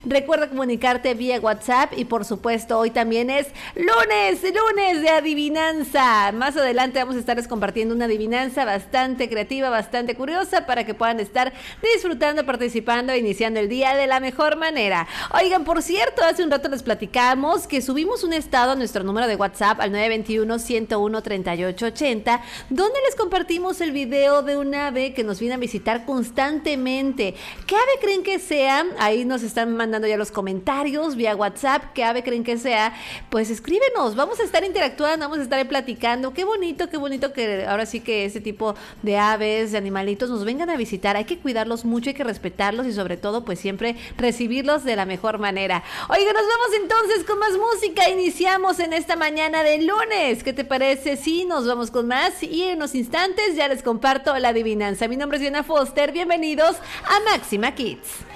Recuerda comunicarte vía WhatsApp y por supuesto hoy también es lunes de adivinanza. Más adelante vamos a estarles compartiendo una adivinanza bastante creativa, bastante curiosa para que puedan estar disfrutando, participando e iniciando el día de la mejor manera. Oigan, por cierto, hace un rato les platicamos que subimos un estado a nuestro número de WhatsApp al 921-101-3880 donde les compartimos el video de un ave que nos viene a visitar constantemente. ¿Qué ave creen que sea? Ahí nos están mandando ya los comentarios vía WhatsApp. ¿Qué ave creen que sea? Pues escríbenos, vamos a estar interactuando, vamos a estar platicando. Qué bonito que ahora sí que ese tipo de aves, de animalitos nos vengan a visitar. Hay que cuidarlos mucho, hay que respetarlos y sobre todo pues siempre recibirlos de la mejor manera. Oiga, nos vamos entonces con más música. Iniciamos en esta mañana de lunes. ¿Qué te parece? Sí, nos vamos con más y en unos instantes ya les comparto la adivinanza. Mi nombre es Diana Foster, bienvenidos a Máxima Kids.